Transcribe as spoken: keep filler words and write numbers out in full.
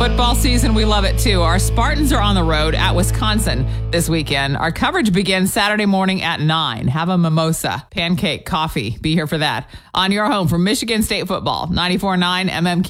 Football season, we love it too. Our Spartans are on the road at Wisconsin this weekend. Our coverage begins Saturday morning at nine. Have a mimosa, pancake, coffee. Be here for that. On your home from Michigan State Football, ninety-four point nine M M K.